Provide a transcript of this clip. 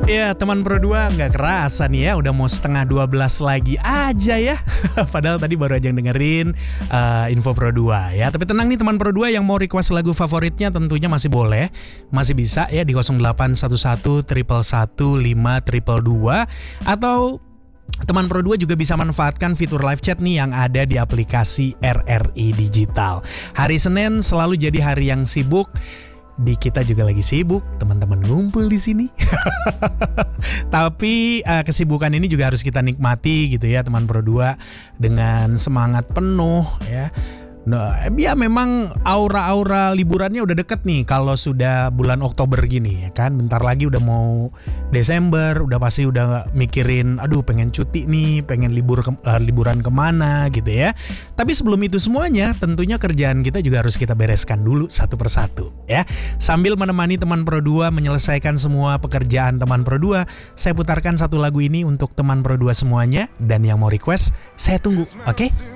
Ya teman Pro 2 nggak kerasa nih ya, udah mau setengah 12 lagi aja ya. Padahal tadi baru aja dengerin info Pro 2 ya. Tapi tenang nih teman Pro 2 yang mau request lagu favoritnya tentunya masih boleh. Masih bisa ya di 0811 111 5222 atau teman Pro 2 juga bisa manfaatkan fitur live chat nih yang ada di aplikasi RRI Digital. Hari Senin selalu jadi hari yang sibuk. Di kita juga lagi sibuk, teman-teman ngumpul di sini. Tapi kesibukan ini juga harus kita nikmati gitu ya teman Pro 2 dengan semangat penuh ya. Nah, ya memang aura-aura liburannya udah deket nih kalau sudah bulan Oktober gini ya kan. Bentar lagi udah mau Desember, udah pasti udah mikirin aduh pengen cuti nih, pengen liburan kemana gitu ya. Tapi sebelum itu semuanya tentunya kerjaan kita juga harus kita bereskan dulu satu persatu ya. Sambil menemani teman Pro 2 menyelesaikan semua pekerjaan teman Pro 2, saya putarkan satu lagu ini untuk teman Pro 2 semuanya dan yang mau request saya tunggu, oke?